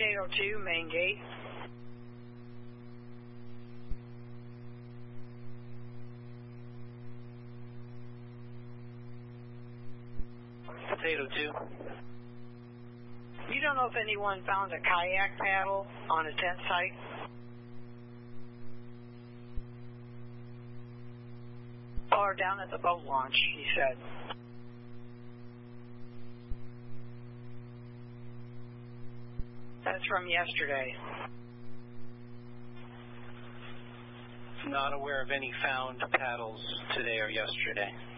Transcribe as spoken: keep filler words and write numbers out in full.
Potato two, main gate. Potato two. You don't know if anyone found a kayak paddle on a tent site? Or down at the boat launch, he said. That's from yesterday. Not aware of any found paddles today or yesterday.